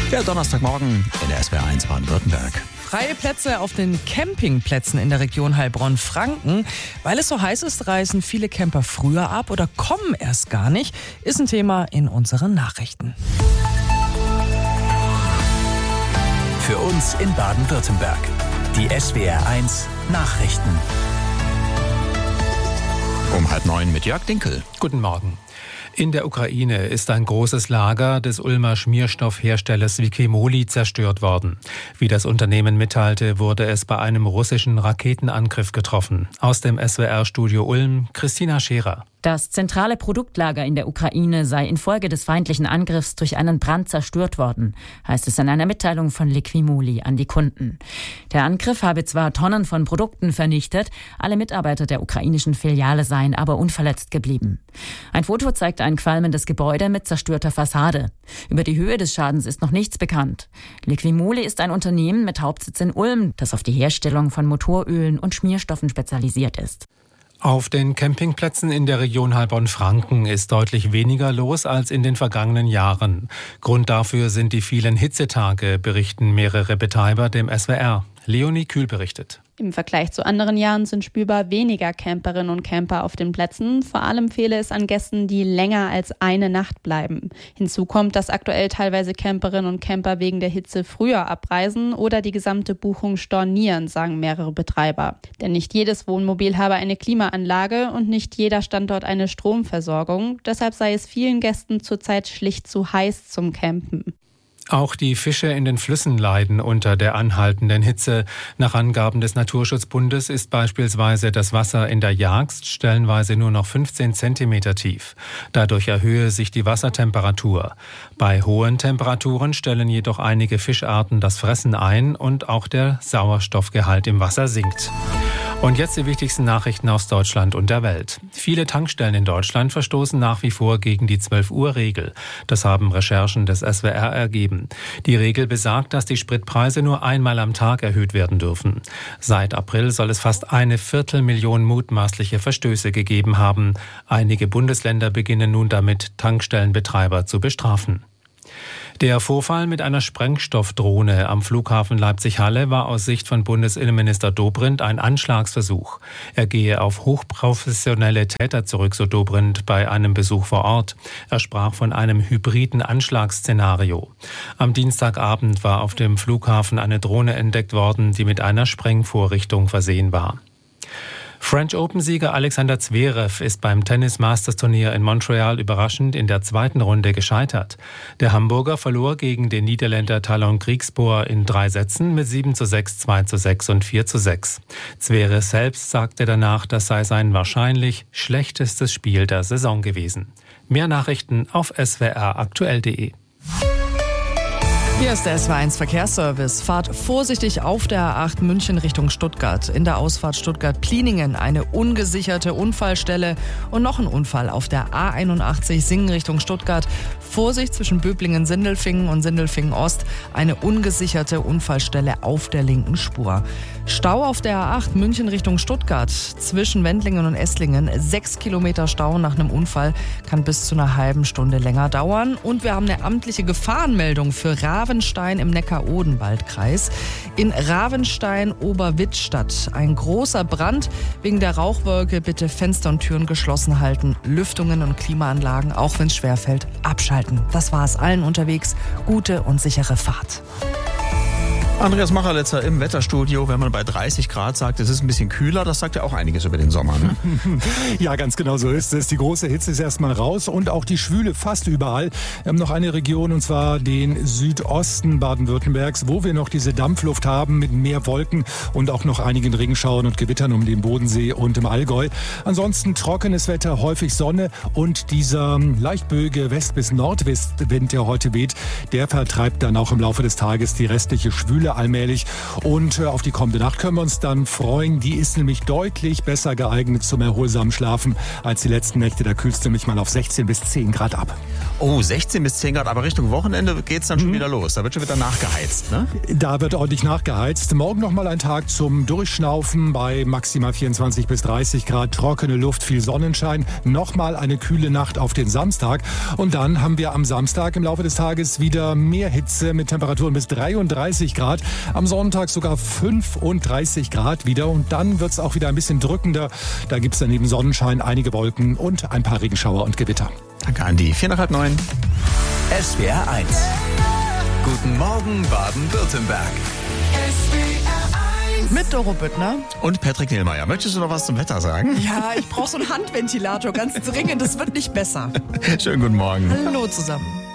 Der Donnerstagmorgen in der SWR1 Baden-Württemberg. Freie Plätze auf den Campingplätzen in der Region Heilbronn-Franken. Weil es so heiß ist, reisen viele Camper früher ab oder kommen erst gar nicht, ist ein Thema in unseren Nachrichten. Für uns in Baden-Württemberg. Die SWR1 Nachrichten. Um 8:30 mit Jörg Dinkel. Guten Morgen. In der Ukraine ist ein großes Lager des Ulmer Schmierstoffherstellers Vikimoli zerstört worden. Wie das Unternehmen mitteilte, wurde es bei einem russischen Raketenangriff getroffen. Aus dem SWR-Studio Ulm, Christina Scherer. Das zentrale Produktlager in der Ukraine sei infolge des feindlichen Angriffs durch einen Brand zerstört worden, heißt es in einer Mitteilung von Liquimoli an die Kunden. Der Angriff habe zwar Tonnen von Produkten vernichtet, alle Mitarbeiter der ukrainischen Filiale seien aber unverletzt geblieben. Ein Foto zeigt ein qualmendes Gebäude mit zerstörter Fassade. Über die Höhe des Schadens ist noch nichts bekannt. Liquimoli ist ein Unternehmen mit Hauptsitz in Ulm, das auf die Herstellung von Motorölen und Schmierstoffen spezialisiert ist. Auf den Campingplätzen in der Region Heilbronn-Franken ist deutlich weniger los als in den vergangenen Jahren. Grund dafür sind die vielen Hitzetage, berichten mehrere Betreiber dem SWR. Leonie Kühl berichtet. Im Vergleich zu anderen Jahren sind spürbar weniger Camperinnen und Camper auf den Plätzen. Vor allem fehle es an Gästen, die länger als eine Nacht bleiben. Hinzu kommt, dass aktuell teilweise Camperinnen und Camper wegen der Hitze früher abreisen oder die gesamte Buchung stornieren, sagen mehrere Betreiber. Denn nicht jedes Wohnmobil habe eine Klimaanlage und nicht jeder Standort eine Stromversorgung. Deshalb sei es vielen Gästen zurzeit schlicht zu heiß zum Campen. Auch die Fische in den Flüssen leiden unter der anhaltenden Hitze. Nach Angaben des Naturschutzbundes ist beispielsweise das Wasser in der Jagst stellenweise nur noch 15 Zentimeter tief. Dadurch erhöhe sich die Wassertemperatur. Bei hohen Temperaturen stellen jedoch einige Fischarten das Fressen ein und auch der Sauerstoffgehalt im Wasser sinkt. Und jetzt die wichtigsten Nachrichten aus Deutschland und der Welt. Viele Tankstellen in Deutschland verstoßen nach wie vor gegen die 12-Uhr-Regel. Das haben Recherchen des SWR ergeben. Die Regel besagt, dass die Spritpreise nur einmal am Tag erhöht werden dürfen. Seit April soll es fast 250.000 mutmaßliche Verstöße gegeben haben. Einige Bundesländer beginnen nun damit, Tankstellenbetreiber zu bestrafen. Der Vorfall mit einer Sprengstoffdrohne am Flughafen Leipzig-Halle war aus Sicht von Bundesinnenminister Dobrindt ein Anschlagsversuch. Er gehe auf hochprofessionelle Täter zurück, so Dobrindt bei einem Besuch vor Ort. Er sprach von einem hybriden Anschlagsszenario. Am Dienstagabend war auf dem Flughafen eine Drohne entdeckt worden, die mit einer Sprengvorrichtung versehen war. French Open-Sieger Alexander Zverev ist beim Tennis-Masters-Turnier in Montreal überraschend in der zweiten Runde gescheitert. Der Hamburger verlor gegen den Niederländer Talon Griekspoor in 3 Sätzen mit 7:6, 2:6 und 4:6. Zverev selbst sagte danach, das sei sein wahrscheinlich schlechtestes Spiel der Saison gewesen. Mehr Nachrichten auf swraktuell.de. Hier ist der SWR1 Verkehrsservice. Fahrt vorsichtig auf der A8 München Richtung Stuttgart. In der Ausfahrt Stuttgart-Pliningen eine ungesicherte Unfallstelle und noch ein Unfall auf der A81 Singen Richtung Stuttgart. Vorsicht zwischen Böblingen-Sindelfingen und Sindelfingen-Ost. Eine ungesicherte Unfallstelle auf der linken Spur. Stau auf der A8 München Richtung Stuttgart. Zwischen Wendlingen und Esslingen 6 Kilometer Stau nach einem Unfall. Kann bis zu einer halben Stunde länger dauern. Und wir haben eine amtliche Gefahrenmeldung für Ravenstein im Neckar-Odenwald-Kreis. In Ravenstein-Oberwittstadt ein großer Brand. Wegen der Rauchwolke bitte Fenster und Türen geschlossen halten. Lüftungen und Klimaanlagen, auch wenn es schwerfällt, abschalten. Das war es allen unterwegs. Gute und sichere Fahrt. Andreas Macherletzer im Wetterstudio. Wenn man bei 30 Grad sagt, es ist ein bisschen kühler, das sagt ja auch einiges über den Sommer. Ne? Ja, ganz genau so ist es. Die große Hitze ist erstmal raus und auch die Schwüle fast überall. Wir haben noch eine Region, und zwar den Südosten Baden-Württembergs, wo wir noch diese Dampfluft haben mit mehr Wolken und auch noch einigen Regenschauern und Gewittern um den Bodensee und im Allgäu. Ansonsten trockenes Wetter, häufig Sonne und dieser leicht böige West- bis Nordwestwind, der heute weht, der vertreibt dann auch im Laufe des Tages die restliche Schwüle. kühler allmählich. Und auf die kommende Nacht können wir uns dann freuen. Die ist nämlich deutlich besser geeignet zum erholsamen Schlafen als die letzten Nächte. Da kühlst du nämlich mal auf 16 bis 10 Grad ab. Oh, 16 bis 10 Grad, aber Richtung Wochenende geht's dann schon wieder los. Da wird schon wieder nachgeheizt, ne? Da wird ordentlich nachgeheizt. Morgen nochmal ein Tag zum Durchschnaufen bei maximal 24 bis 30 Grad, trockene Luft, viel Sonnenschein. Nochmal eine kühle Nacht auf den Samstag. Und dann haben wir am Samstag im Laufe des Tages wieder mehr Hitze mit Temperaturen bis 33 Grad. Am Sonntag sogar 35 Grad wieder. Und dann wird's auch wieder ein bisschen drückender. Da gibt's dann neben Sonnenschein einige Wolken und ein paar Regenschauer und Gewitter. Danke, Andi. 8:45. SWR 1. Guten Morgen, Baden-Württemberg. Mit Doro Büttner. Und Patrick Nielmeier. Möchtest du noch was zum Wetter sagen? Ja, ich brauche so einen Handventilator, ganz dringend. Das wird nicht besser. Schönen guten Morgen. Hallo zusammen.